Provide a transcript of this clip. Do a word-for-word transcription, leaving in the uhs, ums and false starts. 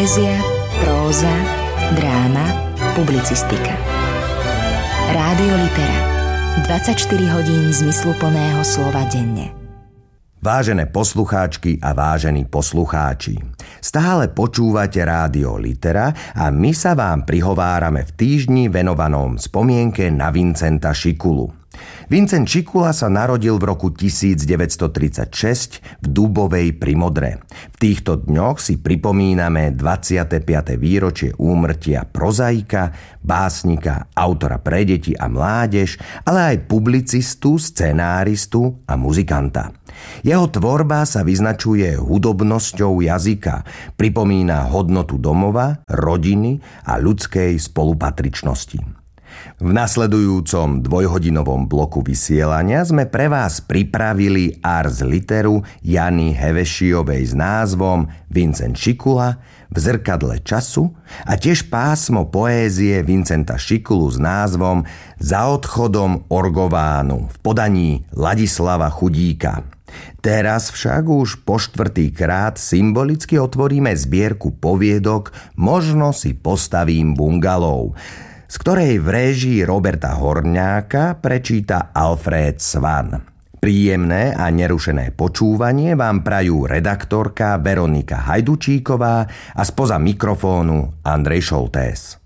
Poézia, próza, dráma, publicistika. Rádio Litera. dvadsaťštyri hodín zmysluplného slova denne. Vážené poslucháčky a vážení poslucháči, stále počúvate Rádio Litera a my sa vám prihovárame v týždni venovanom spomienke na Vincenta Šikulu. Vincent Šikula sa narodil v roku devätnásťtridsaťšesť v Dubovej pri Modre. V týchto dňoch si pripomíname dvadsiate piate výročie úmrtia prozaika, básnika, autora pre deti a mládež, ale aj publicistu, scenáristu a muzikanta. Jeho tvorba sa vyznačuje hudobnosťou jazyka, pripomína hodnotu domova, rodiny a ľudskej spolupatričnosti. V nasledujúcom dvojhodinovom bloku vysielania sme pre vás pripravili ars literu Jany Hevešiovej s názvom Vincent Šikula v zrkadle času a tiež pásmo poézie Vincenta Šikulu s názvom Za odchodom Orgovánu v podaní Ladislava Chudíka. Teraz však už po štvrtýkrát symbolicky otvoríme zbierku poviedok Možno si postavím bungalov, z ktorej v réžii Roberta Horňáka prečíta Alfred Svan. Príjemné a nerušené počúvanie vám prajú redaktorka Veronika Hajdučíková a spoza mikrofónu Andrej Šoltés.